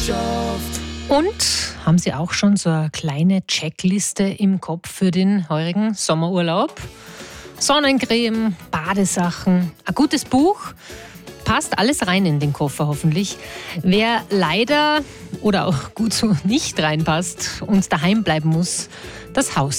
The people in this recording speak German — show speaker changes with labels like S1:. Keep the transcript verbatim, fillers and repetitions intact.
S1: Und haben Sie auch schon so eine kleine Checkliste im Kopf für den heurigen Sommerurlaub? Sonnencreme, Badesachen, ein gutes Buch, passt alles rein in den Koffer hoffentlich. Wer leider oder auch gut so nicht reinpasst und daheim bleiben muss, das Haus